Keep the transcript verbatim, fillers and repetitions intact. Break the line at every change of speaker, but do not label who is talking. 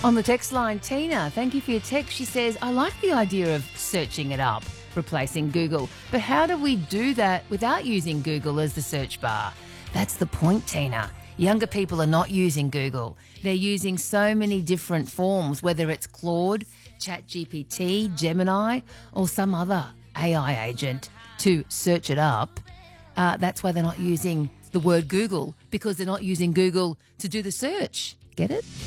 On the text line, Tina, thank you for your text. She says, I like the idea of searching it up, replacing Google. But how do we do that without using Google as the search bar? That's the point, Tina. Younger people are not using Google. They're using so many different forms, whether it's Claude, ChatGPT, Gemini, or some other A I agent to search it up. Uh, that's why they're not using the word Google, because they're not using Google to do the search. Get it?